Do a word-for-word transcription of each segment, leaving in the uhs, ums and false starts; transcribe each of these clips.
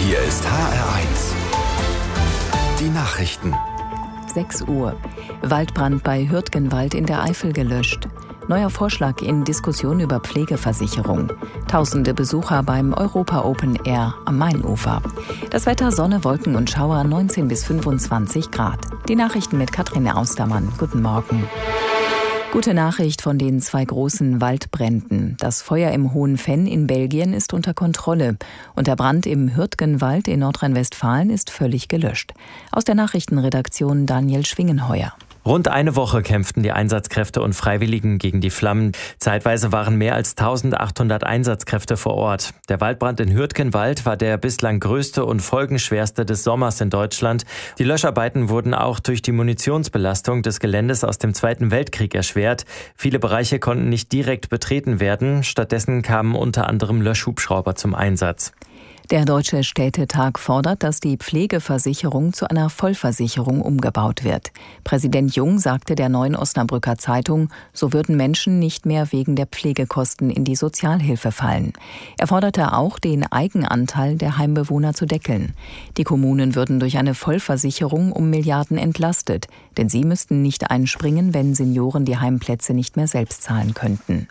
Hier ist H R eins. Die Nachrichten. sechs Uhr. Waldbrand bei Hürtgenwald in der Eifel gelöscht. Neuer Vorschlag in Diskussion über Pflegeversicherung. Tausende Besucher beim Europa Open Air am Mainufer. Das Wetter: Sonne, Wolken und Schauer, neunzehn bis fünfundzwanzig Grad. Die Nachrichten mit Katrin Austermann. Guten Morgen. Gute Nachricht von den zwei großen Waldbränden. Das Feuer im Hohen Venn in Belgien ist unter Kontrolle und der Brand im Hürtgenwald in Nordrhein-Westfalen ist völlig gelöscht. Aus der Nachrichtenredaktion Daniel Schwingenheuer. Rund eine Woche kämpften die Einsatzkräfte und Freiwilligen gegen die Flammen. Zeitweise waren mehr als eintausendachthundert Einsatzkräfte vor Ort. Der Waldbrand in Hürtgenwald war der bislang größte und folgenschwerste des Sommers in Deutschland. Die Löscharbeiten wurden auch durch die Munitionsbelastung des Geländes aus dem Zweiten Weltkrieg erschwert. Viele Bereiche konnten nicht direkt betreten werden. Stattdessen kamen unter anderem Löschhubschrauber zum Einsatz. Der Deutsche Städtetag fordert, dass die Pflegeversicherung zu einer Vollversicherung umgebaut wird. Präsident Jung sagte der Neuen Osnabrücker Zeitung, so würden Menschen nicht mehr wegen der Pflegekosten in die Sozialhilfe fallen. Er forderte auch, den Eigenanteil der Heimbewohner zu deckeln. Die Kommunen würden durch eine Vollversicherung um Milliarden entlastet, denn sie müssten nicht einspringen, wenn Senioren die Heimplätze nicht mehr selbst zahlen könnten.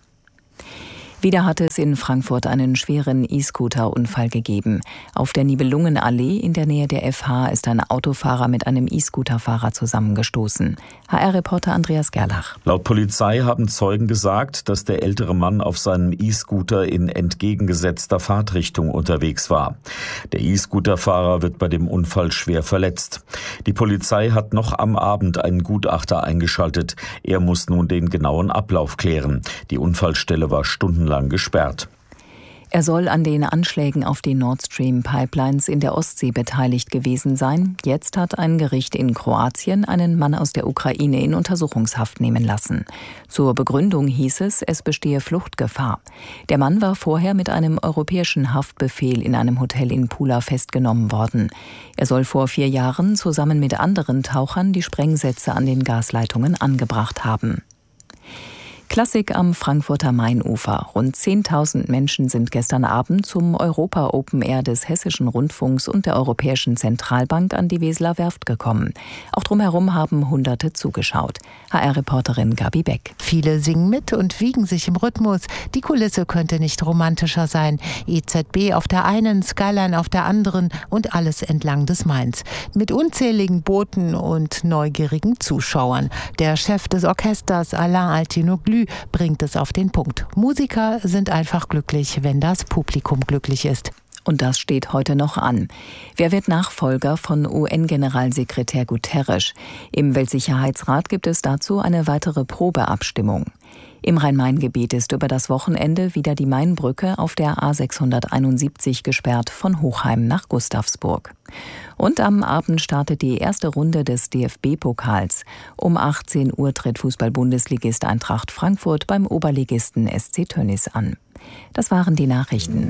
Wieder hat es in Frankfurt einen schweren E-Scooter-Unfall gegeben. Auf der Nibelungenallee in der Nähe der F H ist ein Autofahrer mit einem E-Scooter-Fahrer zusammengestoßen. H R-Reporter Andreas Gerlach. Laut Polizei haben Zeugen gesagt, dass der ältere Mann auf seinem E-Scooter in entgegengesetzter Fahrtrichtung unterwegs war. Der E-Scooter-Fahrer wird bei dem Unfall schwer verletzt. Die Polizei hat noch am Abend einen Gutachter eingeschaltet. Er muss nun den genauen Ablauf klären. Die Unfallstelle war stundenlang gesperrt. Er soll an den Anschlägen auf die Nord Stream Pipelines in der Ostsee beteiligt gewesen sein. Jetzt hat ein Gericht in Kroatien einen Mann aus der Ukraine in Untersuchungshaft nehmen lassen. Zur Begründung hieß es, es bestehe Fluchtgefahr. Der Mann war vorher mit einem europäischen Haftbefehl in einem Hotel in Pula festgenommen worden. Er soll vor vier Jahren zusammen mit anderen Tauchern die Sprengsätze an den Gasleitungen angebracht haben. Klassik am Frankfurter Mainufer. Rund zehntausend Menschen sind gestern Abend zum Europa Open Air des Hessischen Rundfunks und der Europäischen Zentralbank an die Weseler Werft gekommen. Auch drumherum haben Hunderte zugeschaut. H R-Reporterin Gabi Beck. Viele singen mit und wiegen sich im Rhythmus. Die Kulisse könnte nicht romantischer sein. E Z B auf der einen, Skyline auf der anderen und alles entlang des Mains. Mit unzähligen Booten und neugierigen Zuschauern. Der Chef des Orchesters, Alain Altinoglu, bringt es auf den Punkt. Musiker sind einfach glücklich, wenn das Publikum glücklich ist. Und das steht heute noch an. Wer wird Nachfolger von U N-Generalsekretär Guterres? Im Weltsicherheitsrat gibt es dazu eine weitere Probeabstimmung. Im Rhein-Main-Gebiet ist über das Wochenende wieder die Mainbrücke auf der A sechshunderteinundsiebzig gesperrt von Hochheim nach Gustavsburg. Und am Abend startet die erste Runde des D F B-Pokals. Um achtzehn Uhr tritt Fußball-Bundesligist Eintracht Frankfurt beim Oberligisten S C Tönnies an. Das waren die Nachrichten.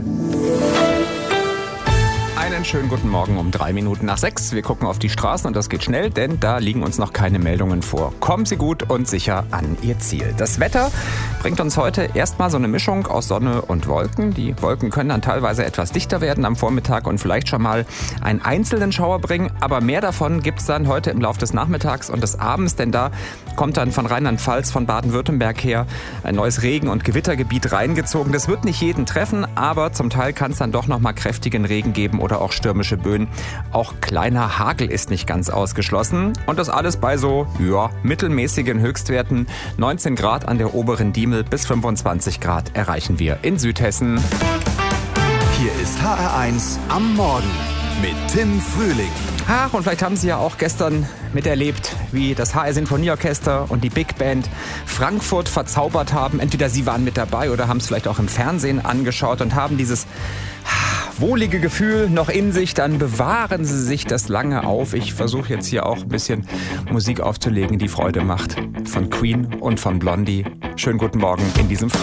Einen schönen guten Morgen um drei Minuten nach sechs. Wir gucken auf die Straßen und das geht schnell, denn da liegen uns noch keine Meldungen vor. Kommen Sie gut und sicher an Ihr Ziel. Das Wetter bringt uns heute erstmal so eine Mischung aus Sonne und Wolken. Die Wolken können dann teilweise etwas dichter werden am Vormittag und vielleicht schon mal einen einzelnen Schauer bringen. Aber mehr davon gibt es dann heute im Laufe des Nachmittags und des Abends, denn da kommt dann von Rheinland-Pfalz, von Baden-Württemberg her ein neues Regen- und Gewittergebiet reingezogen. Das wird nicht jeden treffen, aber zum Teil kann es dann doch noch mal kräftigen Regen geben oder auch stürmische Böen. Auch kleiner Hagel ist nicht ganz ausgeschlossen. Und das alles bei so, ja, mittelmäßigen Höchstwerten. neunzehn Grad an der oberen Diemel bis fünfundzwanzig Grad erreichen wir in Südhessen. Hier ist H R eins am Morgen mit Tim Frühling. Ach, und vielleicht haben Sie ja auch gestern miterlebt, wie das H R Sinfonieorchester und die Big Band Frankfurt verzaubert haben. Entweder Sie waren mit dabei oder haben es vielleicht auch im Fernsehen angeschaut und haben dieses wohlige Gefühl noch in sich, dann bewahren Sie sich das lange auf. Ich versuche jetzt hier auch ein bisschen Musik aufzulegen, die Freude macht. Von Queen und von Blondie. Schönen guten Morgen in diesem Freitag.